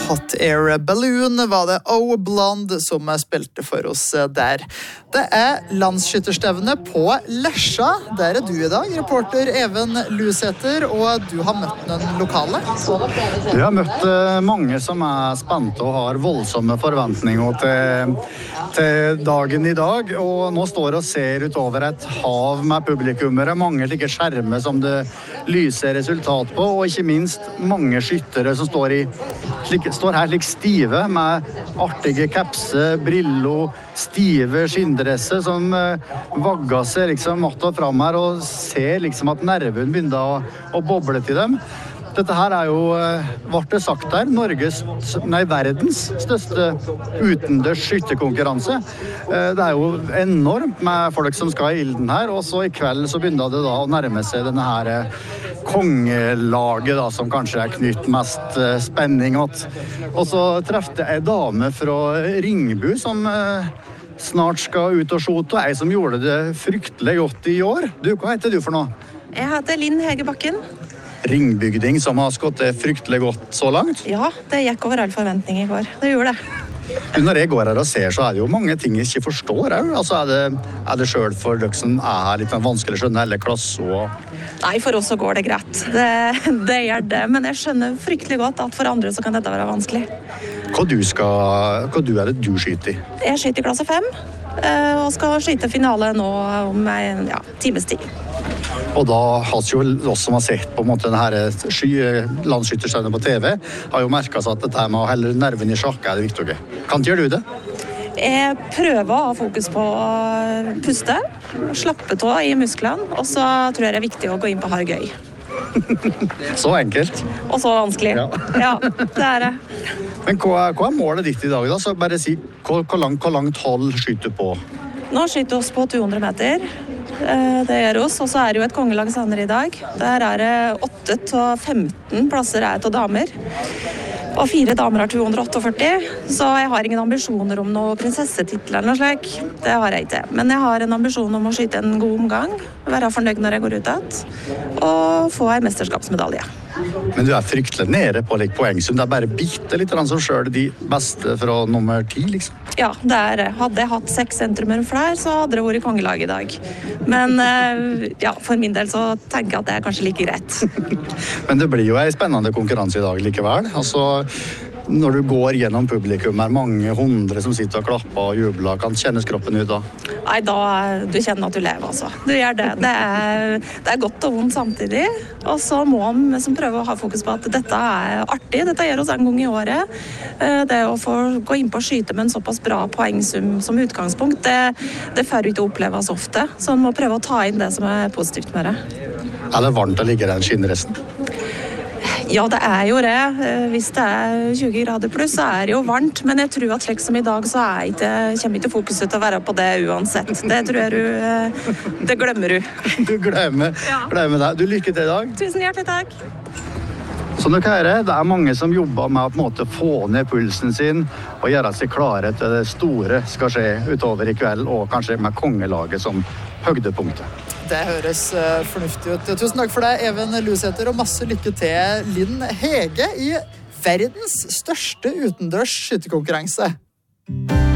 Hot Air Balloon var det O Blonde som spilte for oss der. Det landsskytterstevne på Lesja. Der du I dag, reporter Even Lusæter, og du har møtt noen lokale. Vi har møtt mange som spente og har voldsomme forventninger til dagen I dag, og nå står og ser utover et hav med publikummere, mange like skjermer som det lyser resultat på, og ikke minst mange skyttere som står her slik stive med artige kapser, briller, stive skinndresser som vagger seg liksom att og fram her og ser liksom at nerven begynner å boble til dem. Dette her jo, vart det sagt her, verdens største utendørs skytterkonkurranse. Det jo enormt med folk som skal I ilden her, og så I kveld så begynner det da å nærme seg denne her kongelaget da, som kanskje knytt mest spenning åt. Og så trefte jeg dame fra Ringbu som snart skal ut og skjote, og som gjorde det fryktelig godt I år. Du, hva heter du for noe? Jeg heter Linn Hegebakken. Ringbygding som har skått fryktelig godt så langt? Ja, det gikk over all forventning I går. Det gjorde det. Når jeg går her og ser, så det jo mange ting jeg ikke forstår. Altså, det selv for dere som her litt vanskelig å skjønne hele klassen? Nei, for oss så går det greit. Det gjør det, men jeg skjønner fryktelig godt at for andre så kan dette være vanskelig. Hva det du skyter I? Jeg skyter I klasse 5, og skal skyte finale nå om en times tid. Og da har jo oss som har sett på en måte denne landsskytterstevnet på TV, har jo merket seg at dette med å helle nerven I sjakk det viktige. Kan ikke gjøre du det? Jeg prøver å ha fokus på å puste, slappe tå I musklene, og så tror jeg det viktig å gå inn på hard gøy. Så enkelt. Og så vanskelig. Ja, det det. Men hva målet ditt I dag da? Så bare si, hvor langt hold skyter du på? Nå skyter vi oss på 200 meter. Det gjør oss, og så det jo et kongelag senere I dag. Der det 8 til 15 plasser til damer. Og 4 damer har 248, så jeg har ingen ambisjoner om noe prinsessetitler eller noe slik. Det har jeg ikke. Men jeg har en ambisjon om å skyte en god omgang, være fornøyd når jeg går ut igjen, og få en mesterskapsmedalje. Men du fryktelig nede på poengsum. Det bare bitte litt som selv de beste fra nummer 10, liksom. Ja, det hadde jeg hatt 6 sentrumer flere, så hadde det vært kongelag I dag. Men ja, for min del så tenker jeg at det kanskje like greit. Men det blir jo en spennende konkurranse I dag likevel. Altså, når du går gjennom publikum, mange hundre som sitter og klapper og jubler, kan kjennes kroppen ut da? Nei, da du kjenner at du lever, altså. Du gjør det. Det godt og vondt samtidig. Og så må man prøve å ha fokus på at dette artig. Dette gjør oss en gang I året. Det å få gå inn på å skyte med en såpass bra poengsum som utgangspunkt, det får du ikke oppleve så ofte. Så man må prøve å ta inn det som positivt med det. Det varmt å ligge den skinnresten? Ja, det jo det. Hvis det 20 grader pluss, så det jo varmt. Men jeg tror at slik som I dag, så kommer ikke fokuset til å være på det uansett. Det tror jeg det glemmer du. Du glemmer det. Du lykke til I dag. Tusen hjertelig takk. Som dere hører, det mange som jobber med å på en måte få ned pulsen sin og gjøre seg klare til det store skal skje utover I kveld, og kanskje med kongelaget som høydepunktet. Det høres fornuftig ut. Tusen takk for deg, Even Lusæter, og masse lykke til Linn Hege I verdens største utendørs skytterkonkurranse.